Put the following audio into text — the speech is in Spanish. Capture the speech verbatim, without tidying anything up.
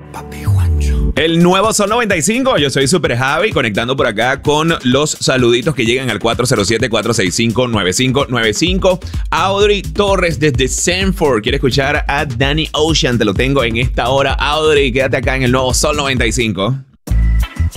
Papi Juancho. El nuevo Sol noventa y cinco, yo soy Super Javi, conectando por acá con los saluditos que llegan al cuatro cero siete, cuatro seis cinco, nueve cinco nueve cinco. Audrey Torres desde Sanford quiere escuchar a Danny Ocean, te lo tengo en esta hora. Audrey, quédate acá en el nuevo Sol noventa y cinco.